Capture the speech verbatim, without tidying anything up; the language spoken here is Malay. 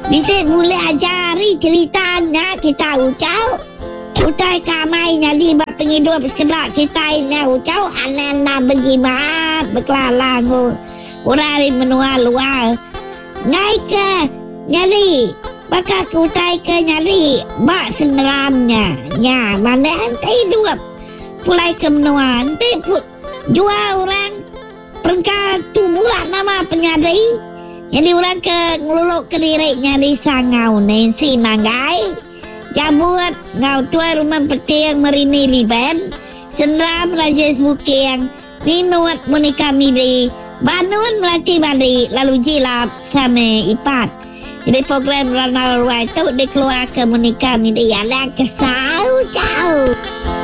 Bisa mula ajari ceritanya kita ucau. Utai kamai nyali bak penghidup sekedak kita ini ucau ananda berjimat berkelalang urari menua luar. Ngai ke nyali bakal ke utai ke nyali bak seneramnya. Nya mana ente hidup pulai ke menua ente jual orang perengkat tu buat nama penyadari. Jadi orang ke ngeluluk ke diri nyari sangau nensi manggai cabut ngau tua rumah peting merini liban senram rajes bukiang minuat monika mili banun melati bali lalu jilap sama ipat. Jadi program Ronald White tu dikeluar ke monika mili yang kesal jauh.